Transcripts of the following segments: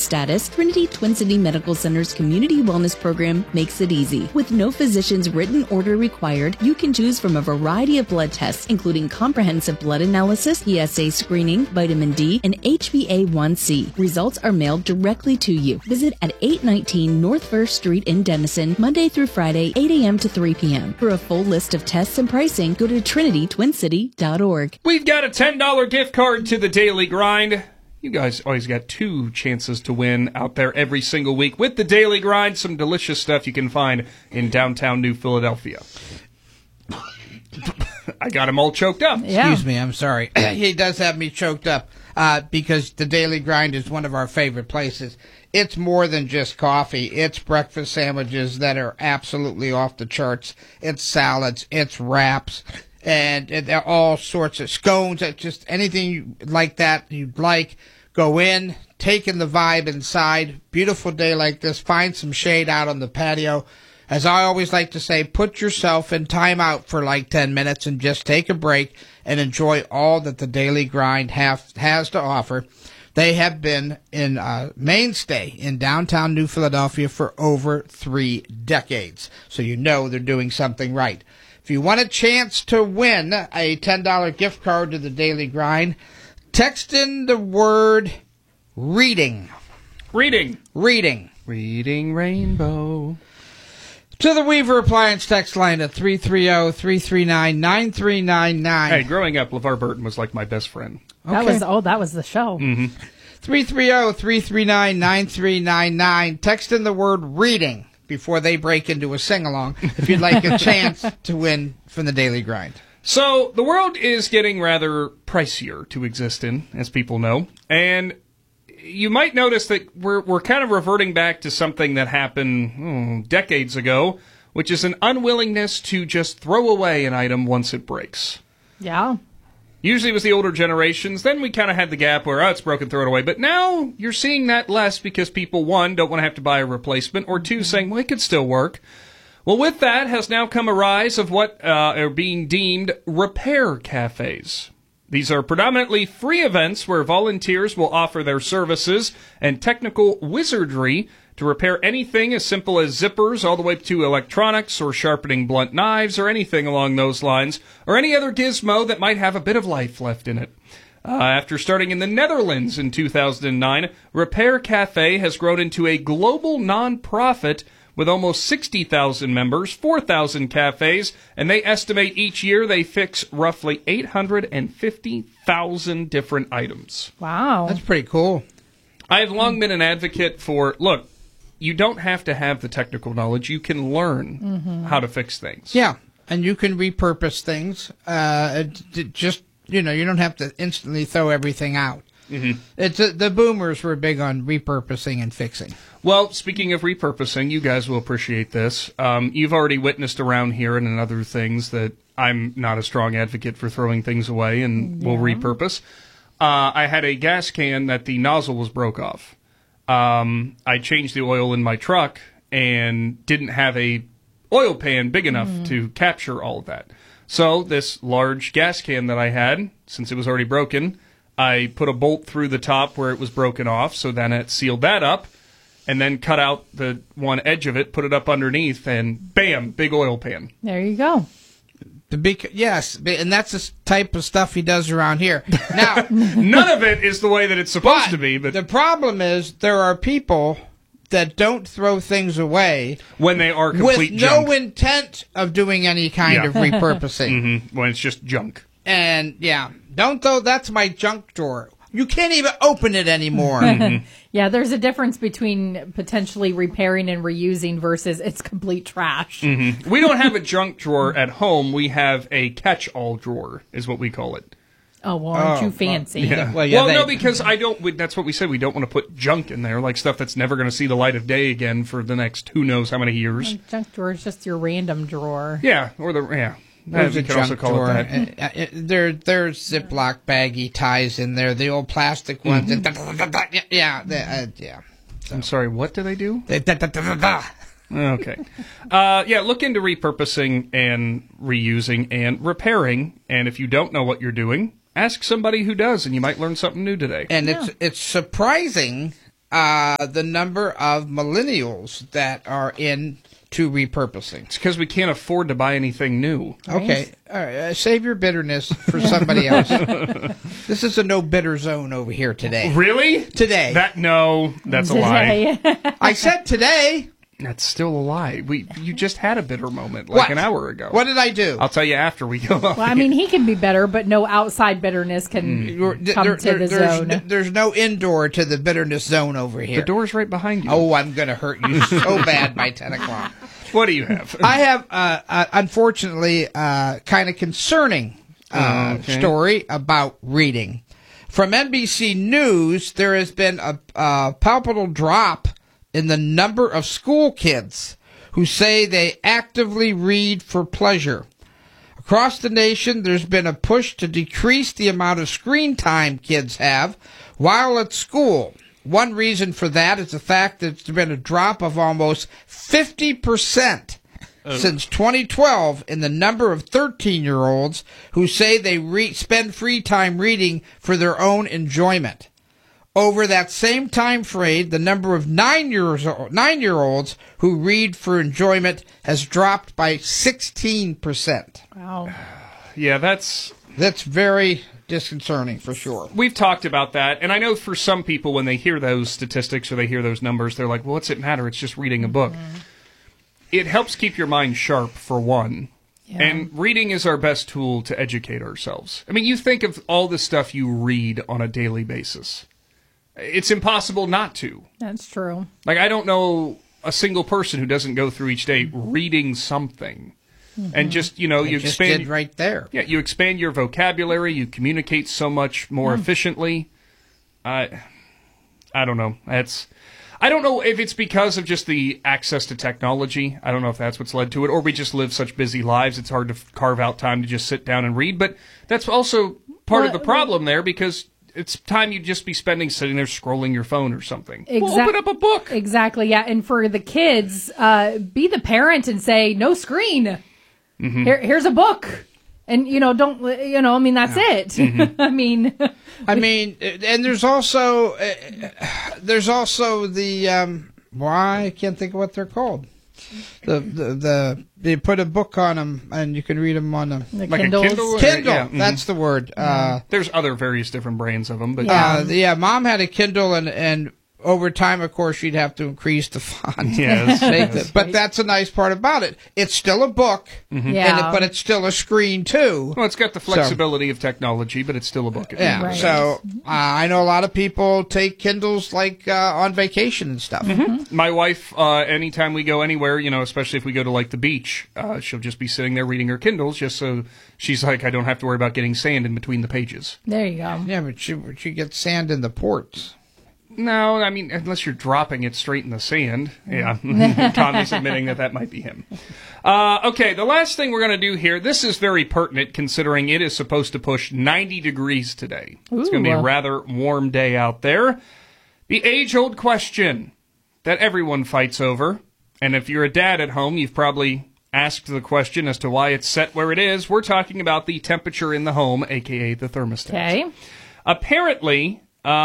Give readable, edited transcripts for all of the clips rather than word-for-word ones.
status, Trinity Twin City Medical Center's Community Wellness Program makes it easy. With no physician's written order required, you can choose from a variety of blood tests, including comprehensive blood analysis, PSA screening, vitamin D, and HbA1c. Results are mailed directly to you. Visit at 819 North First Street in Denison, Monday through Friday, 8 a.m. to 3 p.m. For a full list of tests and pricing, go to TrinityTwinCity.org. We've got a $10 gift card to the Daily Grind. You guys always got 2 chances to win out there every single week with the Daily Grind. Some delicious stuff you can find in downtown New Philadelphia. I got him all choked up. Yeah. Excuse me, I'm sorry. He does have me choked up because the Daily Grind is one of our favorite places. It's more than just coffee. It's breakfast sandwiches that are absolutely off the charts. It's salads. It's wraps. And there are all sorts of scones, just anything like that you'd like. Go in, take in the vibe inside. Beautiful day like this, find some shade out on the patio. As I always like to say, put yourself in time out for like 10 minutes and just take a break and enjoy all that the Daily Grind has to offer. They have been in mainstay in downtown New Philadelphia for over 3 decades. So you know they're doing something right. If you want a chance to win a $10 gift card to the Daily Grind, text in the word reading. Reading. Reading. Reading Rainbow. To the Weaver Appliance text line at 330-339-9399. Hey, growing up, LeVar Burton was like my best friend. Okay. That was the show. Mm-hmm. 330-339-9399. Text in the word reading before they break into a sing-along if you'd like a chance to win from the Daily Grind. So, the world is getting rather pricier to exist in, as people know. And you might notice that we're kind of reverting back to something that happened decades ago, which is an unwillingness to just throw away an item once it breaks. Yeah. Usually it was the older generations. Then we kind of had the gap where, it's broken, throw it away. But now you're seeing that less because people, 1, don't want to have to buy a replacement, or 2, saying, well, it could still work. Well, with that has now come a rise of what are being deemed repair cafes. These are predominantly free events where volunteers will offer their services and technical wizardry to repair anything as simple as zippers all the way to electronics or sharpening blunt knives or anything along those lines, or any other gizmo that might have a bit of life left in it. After starting in the Netherlands in 2009, Repair Cafe has grown into a global non-profit with almost 60,000 members, 4,000 cafes, and they estimate each year they fix roughly 850,000 different items. Wow. That's pretty cool. I have long been an advocate for, look, you don't have to have the technical knowledge. You can learn how to fix things. Yeah, and you can repurpose things. Just, you don't have to instantly throw everything out. Mm-hmm. The boomers were big on repurposing and fixing. Well, speaking of repurposing, you guys will appreciate this. You've already witnessed around here and in other things that I'm not a strong advocate for throwing things away and will repurpose. I had a gas can that the nozzle was broke off. I changed the oil in my truck and didn't have a oil pan big enough to capture all of that. So this large gas can that I had, since it was already broken, I put a bolt through the top where it was broken off, so then it sealed that up, and then cut out the one edge of it, put it up underneath, and bam, big oil pan. There you go. Yes, and that's the type of stuff he does around here. Now, none of it is the way that it's supposed to be. But the problem is there are people that don't throw things away when they are complete with junk. no intent of doing any kind of repurposing. When it's just junk. And don't throw. That's my junk drawer. You can't even open it anymore. Yeah, there's a difference between potentially repairing and reusing versus it's complete trash. We don't have a junk drawer at home. We have a catch-all drawer, is what we call it. Oh, well, aren't you fancy? Yeah. Well, no, because that's what we said. We don't want to put junk in there, like stuff that's never going to see the light of day again for the next who knows how many years. Junk drawer is just your random drawer. Yeah, or There's a junk drawer. There's Ziploc baggy ties in there, the old plastic ones. I'm sorry, what do they do? Okay. Look into repurposing and reusing and repairing. And if you don't know what you're doing, ask somebody who does, and you might learn something new today. And it's surprising the number of millennials that are into repurposing. It's because we can't afford to buy anything new. Okay, all right, save your bitterness for somebody else. This is a no bitter zone over here today. Really? Today. That's a lie. I said today. That's still a lie. You just had a bitter moment like an hour ago. What did I do? I'll tell you after we go. Well, I mean, he can be better, but no outside bitterness can come to the zone. There's no indoor to the bitterness zone over here. The door's right behind you. Oh, I'm going to hurt you so bad by 10 o'clock. What do you have? I have, unfortunately, kind of concerning story about reading. From NBC News, there has been a palpable drop in the number of school kids who say they actively read for pleasure. Across the nation, there's been a push to decrease the amount of screen time kids have while at school. One reason for that is the fact that there's been a drop of almost 50% since 2012 in the number of 13-year-olds who say they spend free time reading for their own enjoyment. Over that same time frame, the number of 9-year-olds who read for enjoyment has dropped by 16%. Wow. Yeah, that's very disconcerting for sure. We've talked about that, and I know for some people when they hear those statistics or they hear those numbers, they're like, well, what's it matter? It's just reading a book. It helps keep your mind sharp, for one. Yeah. And reading is our best tool to educate ourselves. I mean, you think of all the stuff you read on a daily basis. It's impossible not to. That's true. Like, I don't know a single person who doesn't go through each day reading something. And just, you expand did right there. Yeah, you expand your vocabulary, you communicate so much more efficiently. I don't know. I don't know if it's because of just the access to technology. I don't know if that's what's led to it, or we just live such busy lives it's hard to carve out time to just sit down and read, but that's also part of the problem there, because it's time you'd just be spending sitting there scrolling your phone or something. Well, open up a book. Exactly, yeah. And for the kids, be the parent and say, no screen. Mm-hmm. Here's a book. And, don't, that's it. Mm-hmm. I mean, and there's also the, I can't think of what they're called. They put a book on them and you can read them on them. Like Kindles? A Kindle? Kindle, yeah. That's the word. There's other various different brands of them, but Mom had a Kindle and over time, of course, you'd have to increase the font. Yes. But that's a nice part about it. It's still a book, but it's still a screen, too. Well, it's got the flexibility of technology, but it's still a book. Yeah, right. So I know a lot of people take Kindles like on vacation and stuff. Mm-hmm. My wife, anytime we go anywhere, especially if we go to like the beach, she'll just be sitting there reading her Kindles just so she's like, I don't have to worry about getting sand in between the pages. There you go. Yeah, but she gets sand in the ports. No, I mean, unless you're dropping it straight in the sand. Yeah, Tommy's admitting that might be him. Okay, the last thing we're going to do here, this is very pertinent considering it is supposed to push 90 degrees today. Ooh. It's going to be a rather warm day out there. The age-old question that everyone fights over, and if you're a dad at home, you've probably asked the question as to why it's set where it is. We're talking about the temperature in the home, a.k.a. the thermostat. Okay. Apparently,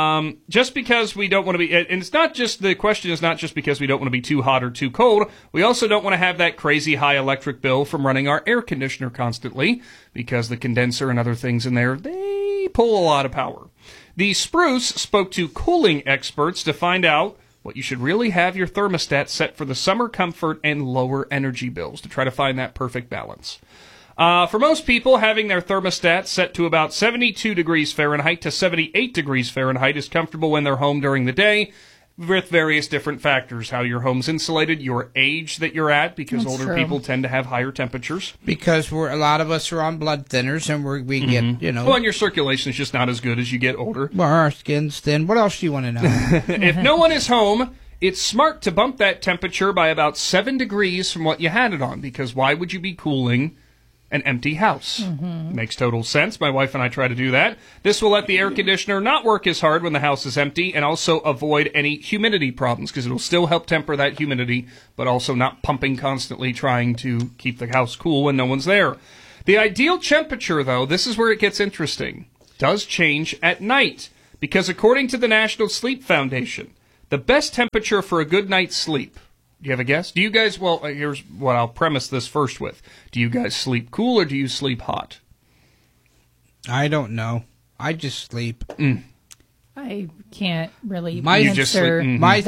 just because we don't want to be, and it's not just, the question is not just because we don't want to be too hot or too cold, we also don't want to have that crazy high electric bill from running our air conditioner constantly, because the condenser and other things in there, they pull a lot of power. The Spruce spoke to cooling experts to find out what you should really have your thermostat set for the summer comfort and lower energy bills, to try to find that perfect balance. For most people, having their thermostat set to about 72 degrees Fahrenheit to 78 degrees Fahrenheit is comfortable when they're home during the day, with various different factors. How your home's insulated, your age that you're at, because That's older true. people tend to have higher temperatures. Because a lot of us are on blood thinners, and we get, Well, and your circulation is just not as good as you get older. Well, our skin's thin. What else do you want to know? If no one is home, it's smart to bump that temperature by about 7 degrees from what you had it on, because why would you be cooling an empty house? Makes total sense. My wife and I try to do that. This will let the air conditioner not work as hard when the house is empty, and also avoid any humidity problems, because it'll still help temper that humidity, but also not pumping constantly trying to keep the house cool when no one's there. The ideal temperature, though, this is where it gets interesting, does change at night, because according to the National Sleep Foundation, The best temperature for a good night's sleep. Do you have a guess? Do you guys, well, here's what I'll premise this first with. Do you guys sleep cool or do you sleep hot? I don't know. I just sleep. I can't really My answer just sleep. My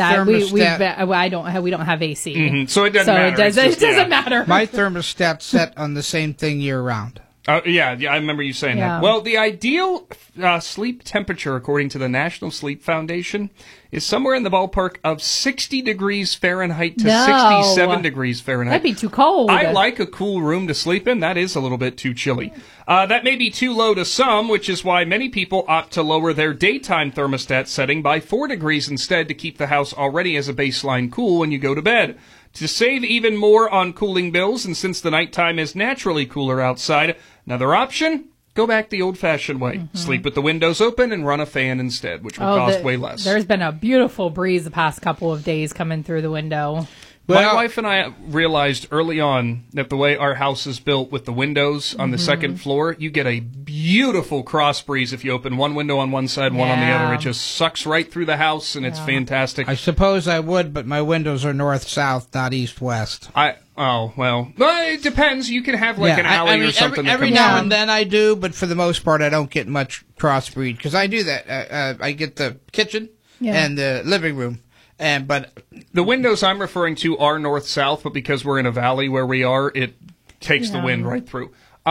thermostat. We don't have AC, so it doesn't matter. It doesn't matter. My thermostat's set on the same thing year round. Yeah, I remember you saying that. Well, the ideal sleep temperature, according to the National Sleep Foundation, is somewhere in the ballpark of 60 degrees Fahrenheit to 67 degrees Fahrenheit. That'd be too cold. I like a cool room to sleep in. That is a little bit too chilly. That may be too low to some, which is why many people opt to lower their daytime thermostat setting by 4 degrees instead to keep the house already as a baseline cool when you go to bed. To save even more on cooling bills, and since the nighttime is naturally cooler outside, another option, go back the old-fashioned way. Sleep with the windows open and run a fan instead, which will cost way less. There's been a beautiful breeze the past couple of days coming through the window. My wife and I realized early on that the way our house is built with the windows on the second floor, you get a beautiful cross breeze if you open one window on one side, one on the other. It just sucks right through the house, and it's fantastic. I suppose I would, but my windows are north-south, not east-west. Well, it depends. You can have an alley or something. Every now and then I do, but for the most part I don't get much crossbreed, because I do that. I get the kitchen and the living room. But the windows I'm referring to are north-south, but because we're in a valley where we are, it takes the wind right through.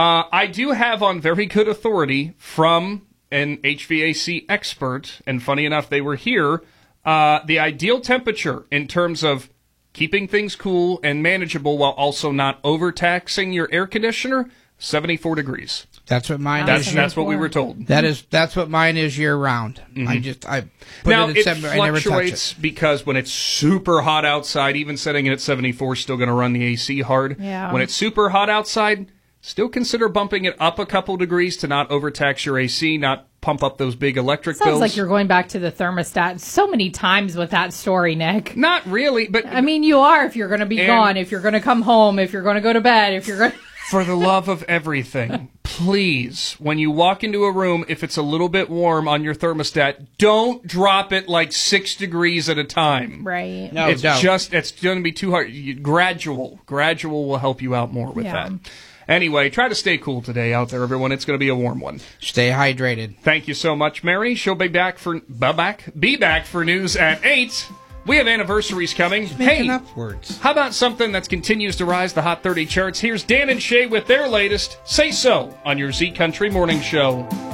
I do have on very good authority from an HVAC expert, and funny enough, they were here, the ideal temperature in terms of keeping things cool and manageable while also not overtaxing your air conditioner, 74 degrees. That's what mine is. That's what we were told. That's what mine is year round. I put now, it at 70. I never touch it. Fluctuates because when it's super hot outside, even setting it at 74 is still going to run the AC hard. Yeah. When it's super hot outside, still consider bumping it up a couple degrees to not overtax your AC, not pump up those big electric bills. Sounds like you're going back to the thermostat so many times with that story, Nick. Not really, but I mean, you are if you're going to be gone, if you're going to come home, if you're going to go to bed, if you're going to... For the love of everything, please, when you walk into a room, if it's a little bit warm on your thermostat, don't drop it like 6 degrees at a time. Right. No, it's going to be too hard. Gradual will help you out more with that. Anyway, try to stay cool today out there, everyone. It's going to be a warm one. Stay hydrated. Thank you so much, Mary. She'll be back for news at 8. We have anniversaries coming. Making up words. How about something that continues to rise the Hot 30 charts? Here's Dan and Shay with their latest Say So on your Z Country Morning Show.